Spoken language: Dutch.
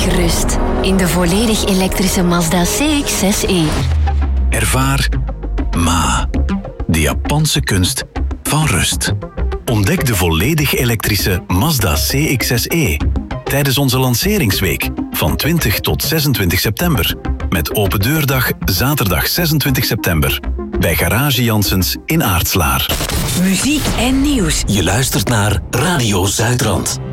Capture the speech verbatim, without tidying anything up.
rust in de volledig elektrische Mazda C X zes e. Ervaar Ma, de Japanse kunst van rust. Ontdek de volledig elektrische Mazda C X zes e tijdens onze lanceringsweek van twintig tot zesentwintig september. Met open deurdag zaterdag zesentwintig september bij Garage Janssens in Aartslaar. Muziek en nieuws. Je luistert naar Radio Zuidrand.